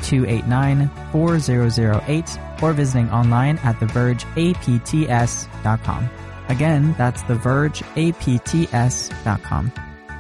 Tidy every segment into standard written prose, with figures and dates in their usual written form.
289-4008 or visiting online at thevergeapts.com. Again, that's thevergeapts.com.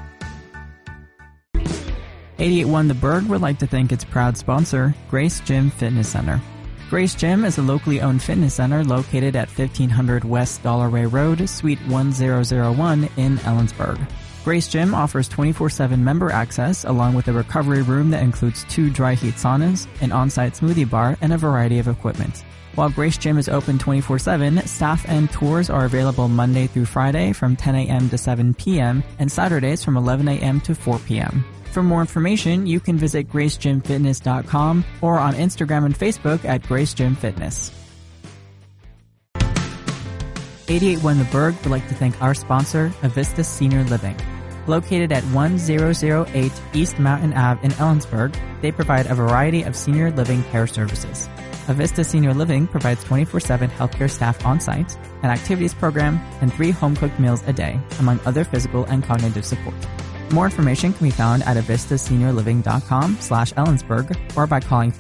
881 The Berg would like to thank its proud sponsor, Grace Gym Fitness Center. Grace Gym is a locally owned fitness center located at 1500 West Dollarway Road, Suite 1001 in Ellensburg. Grace Gym offers 24/7 member access along with a recovery room that includes 2 dry heat saunas, an on-site smoothie bar, and a variety of equipment. While Grace Gym is open 24/7, staff and tours are available Monday through Friday from 10 a.m. to 7 p.m. and Saturdays from 11 a.m. to 4 p.m. For more information, you can visit gracegymfitness.com or on Instagram and Facebook at Grace Gym Fitness. 881 The Berg would like to thank our sponsor, Avista Senior Living. Located at 1008 East Mountain Ave in Ellensburg, they provide a variety of senior living care services. Avista Senior Living provides 24/7 healthcare staff on-site, an activities program, and 3 home-cooked meals a day, among other physical and cognitive support. More information can be found at avistaseniorliving.com/Ellensburg or by calling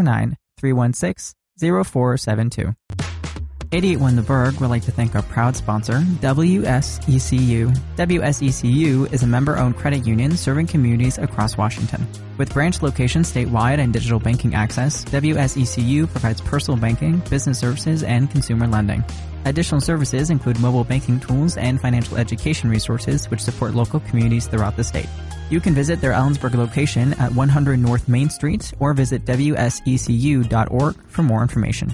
509-316-0472. 881 The Berg would like to thank our proud sponsor, WSECU. WSECU is a member-owned credit union serving communities across Washington. With branch locations statewide and digital banking access, WSECU provides personal banking, business services, and consumer lending. Additional services include mobile banking tools and financial education resources which support local communities throughout the state. You can visit their Ellensburg location at 100 North Main Street or visit wsecu.org for more information.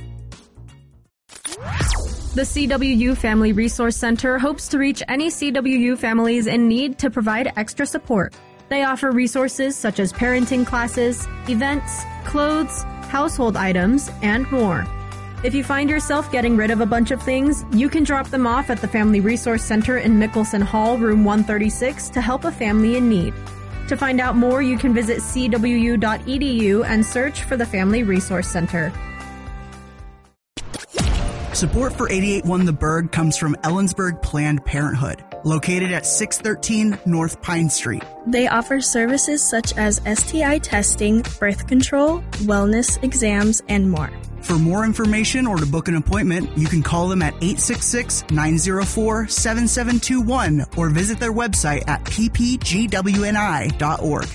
The CWU Family Resource Center hopes to reach any CWU families in need to provide extra support. They offer resources such as parenting classes, events, clothes, household items, and more. If you find yourself getting rid of a bunch of things, you can drop them off at the Family Resource Center in Mickelson Hall, room 136, to help a family in need. To find out more, you can visit cwu.edu and search for the Family Resource Center. Support for 881 The Berg comes from Ellensburg Planned Parenthood, located at 613 North Pine Street. They offer services such as STI testing, birth control, wellness exams, and more. For more information or to book an appointment, you can call them at 866-904-7721 or visit their website at ppgwni.org.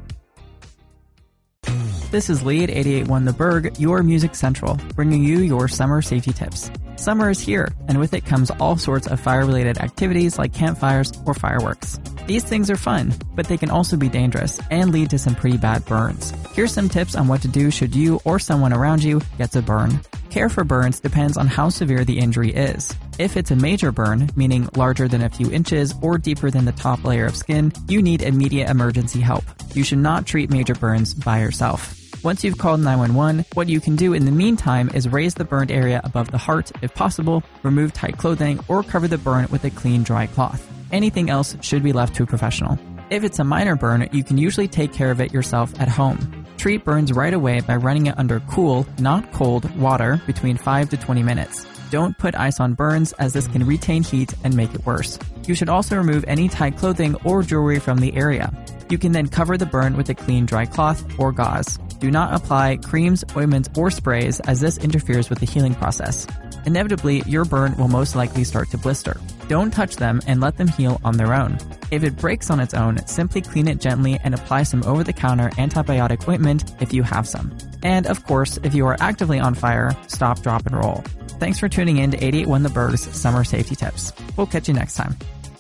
This is Lee at 881 The Berg, your Music Central, bringing you your summer safety tips. Summer is here, and with it comes all sorts of fire-related activities like campfires or fireworks. These things are fun, but they can also be dangerous and lead to some pretty bad burns. Here's some tips on what to do should you or someone around you gets a burn. Care for burns depends on how severe the injury is. If it's a major burn, meaning larger than a few inches or deeper than the top layer of skin, you need immediate emergency help. You should not treat major burns by yourself. Once you've called 911, what you can do in the meantime is raise the burned area above the heart if possible, remove tight clothing, or cover the burn with a clean, dry cloth. Anything else should be left to a professional. If it's a minor burn, you can usually take care of it yourself at home. Treat burns right away by running it under cool, not cold, water between 5 to 20 minutes. Don't put ice on burns as this can retain heat and make it worse. You should also remove any tight clothing or jewelry from the area. You can then cover the burn with a clean, dry cloth or gauze. Do not apply creams, ointments, or sprays as this interferes with the healing process. Inevitably, your burn will most likely start to blister. Don't touch them and let them heal on their own. If it breaks on its own, simply clean it gently and apply some over-the-counter antibiotic ointment if you have some. And of course, if you are actively on fire, stop, drop, and roll. Thanks for tuning in to 881 The Berg's Summer Safety Tips. We'll catch you next time.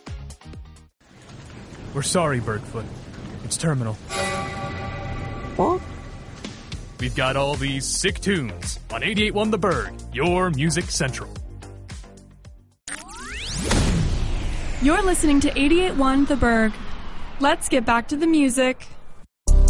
We're sorry, Bergfoot. It's terminal. What? We've got all these sick tunes on 881 The Berg, your Music Central. You're listening to 881 The Berg. Let's get back to the music.